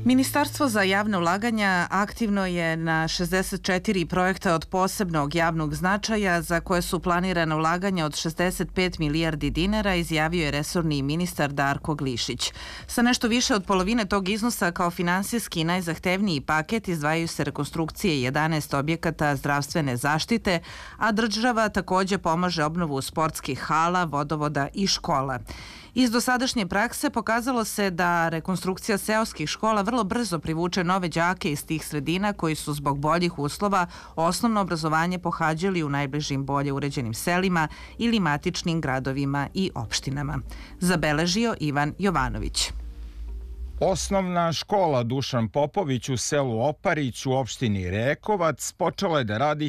Ministarstvo za javne ulaganja aktivno je na 64 projekta od posebnog javnog značaja za koje su planirana ulaganja od 65 milijardi dinara, izjavio je resorni ministar Darko Glišić. Sa nešto više od polovine tog iznosa kao finansijski najzahtevniji paket izdvajaju se rekonstrukcije 11 objekata zdravstvene zaštite, a država takođe pomaže obnovu sportskih hala, vodovoda i škola. Iz dosadašnje prakse pokazalo se da rekonstrukcija seoskih škola vrlo brzo privuče nove đake iz tih sredina koji su zbog boljih uslova osnovno obrazovanje pohađali u najbližim bolje uređenim selima ili matičnim gradovima i opštinama. Zabeležio Ivan Jovanović. Osnovna škola Dušan Popović u selu Oparić u opštini Rekovac počela je da radi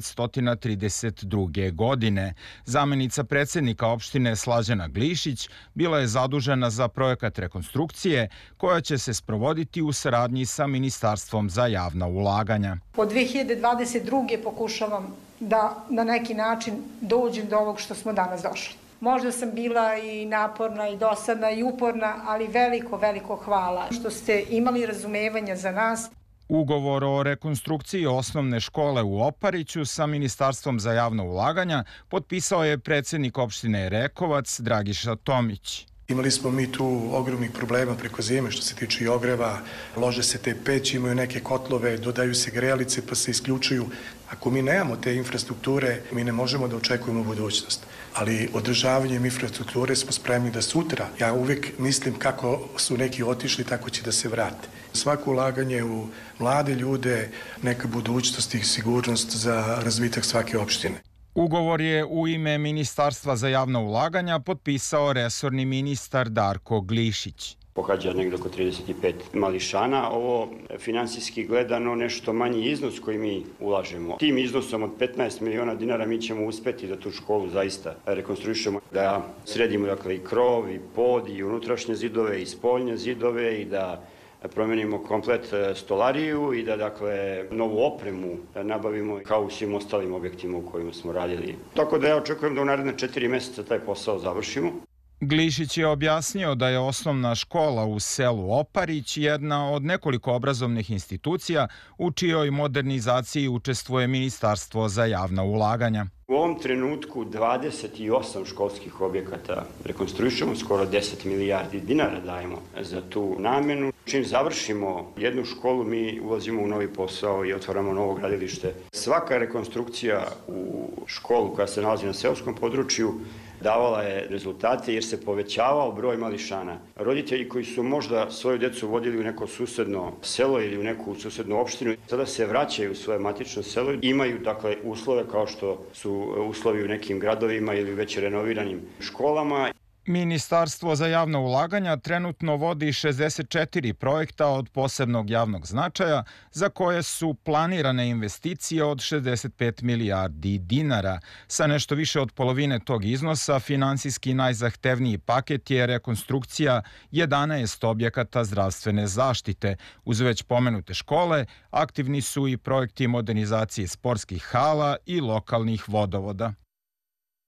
1932. godine. Zamenica predsjednika opštine Slađana Glišić bila je zadužena za projekat rekonstrukcije koja će se sprovoditi u saradnji sa Ministarstvom za javna ulaganja. Od 2022. pokušavam da na neki način dođem do ovog što smo danas došli. Možda sam bila i naporna i dosadna i uporna, ali veliko hvala što ste imali razumevanja za nas. Ugovor o rekonstrukciji osnovne škole u Opariću sa Ministarstvom za javna ulaganja potpisao je predsjednik opštine Rekovac Dragiša Tomić. Imali smo mi tu ogromnih problema preko zime što se tiče i ogreva, lože se te peći, imaju neke kotlove, dodaju se grejalice pa se isključuju. Ako mi nemamo te infrastrukture, mi ne možemo da očekujemo budućnost. Ali održavanjem infrastrukture smo spremni da sutra, ja uvijek mislim kako su neki otišli, tako će da se vrate. Svako ulaganje u mlade ljude, neka budućnost i sigurnost za razvitak svake opštine. Ugovor je u ime Ministarstva za javna ulaganja potpisao resorni ministar Darko Glišić. Pohađa negdje oko 35 mališana. Ovo finansijski gledano nešto manji iznos koji mi ulažemo. Tim iznosom od 15 miliona dinara mi ćemo uspeti da tu školu zaista rekonstruišemo, da sredimo dakle i krov, i pod, i unutrašnje zidove, i spoljne zidove, i da promenimo komplet stolariju i da dakle novu opremu nabavimo kao u svim ostalim objektima u kojima smo radili. Tako da ja očekujem da u naredne 4 mjeseca taj posao završimo. Glišić je objasnio da je osnovna škola u selu Oparić jedna od nekoliko obrazovnih institucija u čijoj modernizaciji učestvuje Ministarstvo za javna ulaganja. U ovom trenutku 28 školskih objekata rekonstruišemo, skoro 10 milijardi dinara dajemo za tu namenu. Čim završimo jednu školu, mi ulazimo u novi posao i otvaramo novo gradilište. Svaka rekonstrukcija u školu koja se nalazi na seoskom području davala je rezultate jer se povećavao broj mališana. Roditelji koji su možda svoju djecu vodili u neko susedno selo ili u neku susednu opštinu, sada se vraćaju u svoje matično selo i imaju dakle uslove kao što su uslovi u nekim gradovima ili već renoviranim školama. Ministarstvo za javna ulaganja trenutno vodi 64 projekta od posebnog javnog značaja za koje su planirane investicije od 65 milijardi dinara. Sa nešto više od polovine tog iznosa finansijski najzahtevniji paket je rekonstrukcija 11 objekata zdravstvene zaštite. Uz već pomenute škole aktivni su i projekti modernizacije sportskih hala i lokalnih vodovoda.